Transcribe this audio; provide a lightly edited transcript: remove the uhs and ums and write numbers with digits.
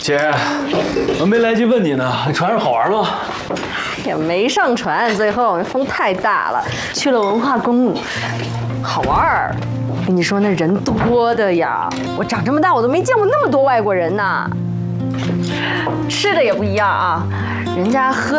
姐，我没来及问你呢，船上好玩吗？ 也没上船，最后那风太大了，去了文化宫，好玩儿。跟你说那人多的呀，我长这么大我都没见过那么多外国人呢。吃的也不一样啊，人家喝